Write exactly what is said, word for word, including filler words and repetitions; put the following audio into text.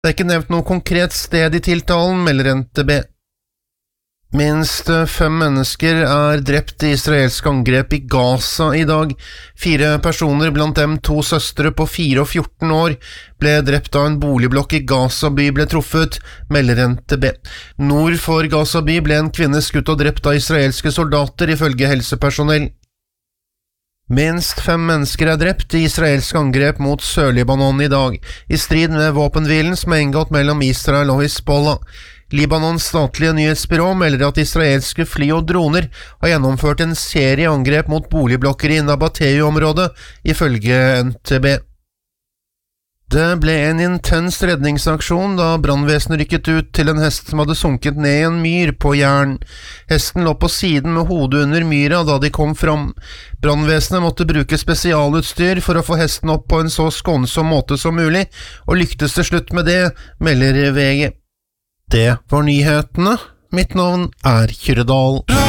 Det er ikke nevnt noe konkret sted i tiltalen, melder N T B. Minst fem mennesker er drept i israelsk angrep i Gaza i dag. Fire personer, blant dem to søstre på fire og fjorten år, ble drept da en boligblokk i Gaza by ble truffet, melder N T B. Nord for Gaza by ble en kvinne skutt og drept av israelske soldater, ifølge helsepersonell. Minst fem mennesker er drept i israelsk angrep mot Sør-Libanon i dag, i strid med våpenhvilen som er inngått mellom Israel og Hizbollah. Libanons statlige nyhetsbyrå melder at israelske fly og droner har gjennomført en serie angrep mot boligblokker i Nabateu-området, ifølge N T B. Det ble en intens redningsaksjon da brannvesenet rykket ut til en hest som hadde sunket ned i en myr på Jæren. Hesten lå på siden med hodet under myra da de kom fram. Brannvesenet måtte bruke spesialutstyr for å få hesten opp på en så skånsom måte som mulig, og lyktes til slutt med det, melder V G. Det var nyhetene. Mitt navn er Kyrre Dahl.